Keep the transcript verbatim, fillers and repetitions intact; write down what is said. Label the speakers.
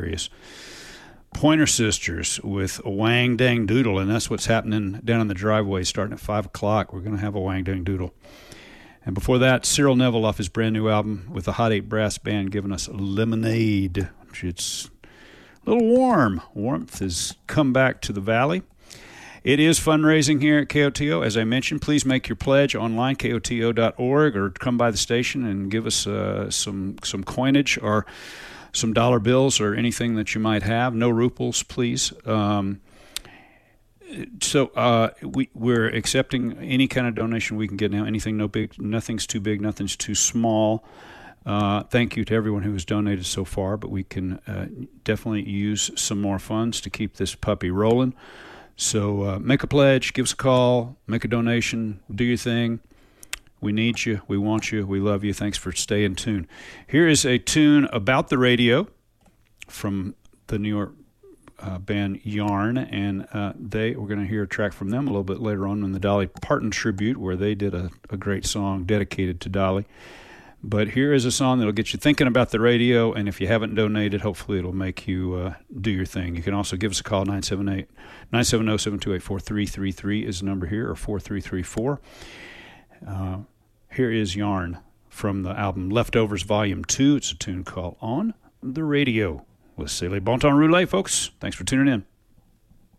Speaker 1: Pointer Sisters with Wang Dang Doodle, and that's what's happening down in the driveway starting at five o'clock. We're going to have a Wang Dang Doodle. And before that, Cyril Neville off his brand new album with the Hot Eight Brass Band giving us Lemonade. It's a little warm. Warmth has come back to the valley. It is fundraising here at K O T O. As I mentioned, please make your pledge online, K O T O dot org, or come by the station and give us uh, some some coinage or some dollar bills or anything that you might have. No ruples, please. Um, so uh, we, we're accepting any kind of donation we can get now. Anything, no big, nothing's too big, nothing's too small. Uh, thank you to everyone who has donated so far, but we can uh, definitely use some more funds to keep this puppy rolling. So uh, make a pledge, give us a call, make a donation, do your thing. We need you. We want you. We love you. Thanks for staying tuned. Here is a tune about the radio from the New York uh, band Yarn, and uh, they we're going to hear a track from them a little bit later on in the Dolly Parton tribute, where they did a, a great song dedicated to Dolly. But here is a song that'll get you thinking about the radio, and if you haven't donated, hopefully it'll make you uh, do your thing. You can also give us a call, nine seven eight, nine seven zero, seven two eight, four three three three is the number here, or four three three four. Uh, here is Yarn from the album Leftovers Volume two. It's a tune called On the Radio with C'est le bon temps roulé, folks. Thanks for tuning in.